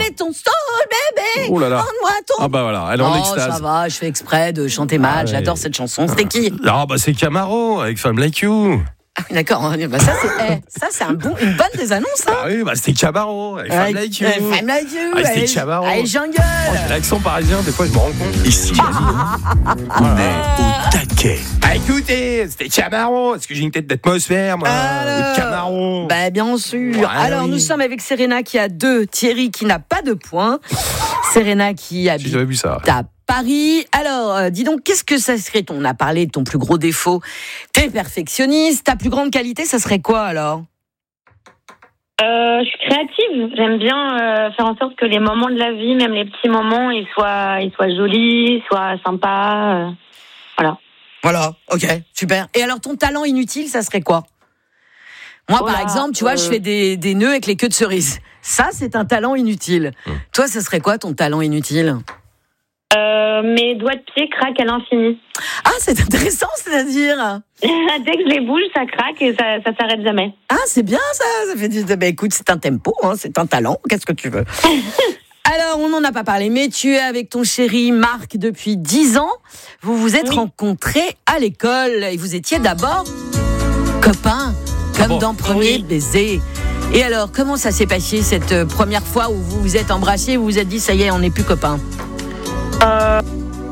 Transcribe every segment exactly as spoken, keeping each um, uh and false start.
bébé, ton soul, bébé. Oh là là. Rends-moi ton. Ah bah voilà, elle est en Oh, extase. ça va, je fais exprès de chanter mal. Ah ouais. J'adore cette chanson. C'était qui? Ah bah c'est Camaro avec Femme Like You. Ah oui, d'accord. Bah, ça, c'est, eh, ça, c'est un bon, une bonne des annonces, hein. Ah oui, bah c'était Camaro avec Femme Like You. euh, Femme Like You. Ah, c'était allez, Camaro. allez, jungle. Oh, j'ai l'accent parisien, des fois je me rends compte. Ici, on est au taquet. Ah écoutez, c'était Camaro. Est-ce que j'ai une tête d'atmosphère, moi? Alors, Camaro. Bah, bien sûr. Ouais, Alors, oui. nous sommes avec Serena qui a deux, Thierry qui n'a pas de points. Serena qui Si habite j'avais vu ça. à Paris. Alors, euh, dis donc, qu'est-ce que ça serait? On a parlé de ton plus gros défaut. T'es perfectionniste. Ta plus grande qualité, ça serait quoi alors? Euh, je suis créative. J'aime bien euh, faire en sorte que les moments de la vie, même les petits moments, ils soient, ils soient jolis, soient sympas. Euh, voilà. Voilà, ok, super. Et alors, ton talent inutile, ça serait quoi? Moi, Oh par là, exemple, tu vois, euh... je fais des, des nœuds avec les queues de cerise. Ça, c'est un talent inutile. Mmh. Toi, ça serait quoi ton talent inutile? Euh, mes doigts de pied craquent à l'infini. Ah, c'est intéressant, c'est-à-dire? Dès que je les bouge, ça craque et ça, ça s'arrête jamais. Ah, c'est bien ça. Ça fait du... bah, écoute, c'est un tempo, hein, c'est un talent. Qu'est-ce que tu veux? Alors, on n'en a pas parlé, mais tu es avec ton chéri Marc depuis dix ans. Vous vous êtes oui. rencontrés à l'école et vous étiez d'abord copains, comme ah bon dans Premier oui. baiser. Et alors, comment ça s'est passé cette première fois où vous vous êtes embrassés, où vous vous êtes dit, ça y est, on n'est plus copains? Euh...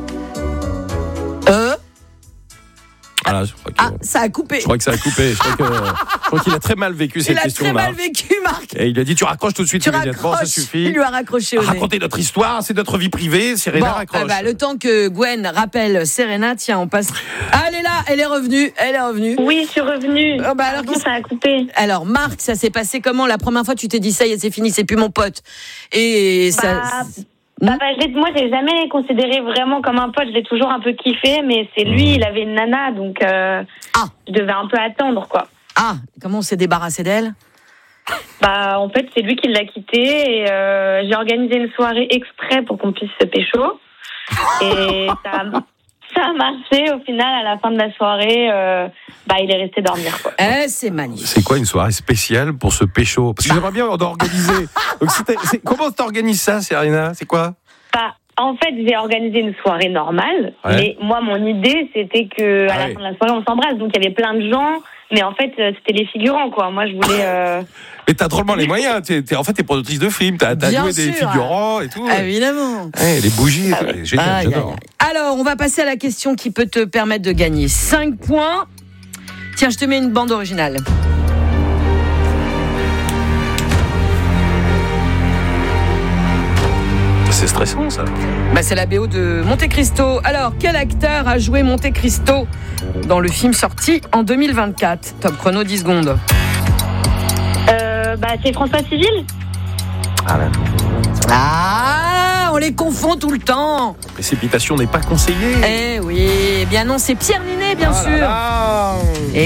Euh Voilà, je crois que, ah, ça a coupé. Je crois que ça a coupé. Je crois, que, je crois qu'il a très mal vécu cette question. Il a question, très mal vécu, Marc. Et il a dit, tu raccroches tout de suite tu immédiatement, ça suffit. Il lui a raccroché au nez. Raconter notre histoire, c'est notre vie privée. Serena bon, raccroche. Ah bah, le temps que Gwen rappelle Serena, tiens, on passe. Ah, elle est là, elle est revenue, elle est revenue. Oui, je suis revenue. Oh, bah, alors, Pardon, ça a coupé. Alors, Marc, ça s'est passé comment? La première fois, tu t'es dit, ça y est, c'est fini, c'est plus mon pote. Et bah... ça. Bah, bah, je l'ai, moi, je l'ai jamais considéré vraiment comme un pote. Je l'ai toujours un peu kiffé, mais c'est lui, il avait une nana, donc euh, ah. je devais un peu attendre, quoi. Ah, comment on s'est débarrassé d'elle? Bah, en fait, c'est lui qui l'a quittée et euh, j'ai organisé une soirée exprès pour qu'on puisse se pécho. Et ça, a, ça a marché. Au final, à la fin de la soirée, euh, bah, il est resté dormir, quoi. Eh, c'est magnifique. C'est quoi une soirée spéciale pour ce pécho? Parce que bah. j'aimerais bien organiser. Donc, c'est, c'est, comment t'organises ça, Serena? C'est quoi? Bah, en fait, j'ai organisé une soirée normale, ouais. mais moi, mon idée, c'était que à ah la ouais. fin de la soirée, on s'embrasse. Donc, il y avait plein de gens, mais en fait, c'était les figurants, quoi. Moi, je voulais. Euh... Mais t'as drôlement les moyens. T'es, t'es, en fait, t'es productrice de films. T'as, t'as joué des figurants et tout. Évidemment. Ouais, les bougies, ah ouais. génial, ah, j'adore. Yeah, yeah. Alors, on va passer à la question qui peut te permettre de gagner cinq points. Tiens, je te mets une bande originale. C'est stressant, ça. Bah, c'est la B O de Monte Cristo. Alors, quel acteur a joué Monte Cristo dans le film sorti en deux mille vingt-quatre? Top chrono, dix secondes. Euh, bah, c'est François Civil. Ah, là. Ah, on les confond tout le temps. La précipitation n'est pas conseillée. Eh oui, eh bien non, c'est Pierre Ninet, bien ah sûr. Là là.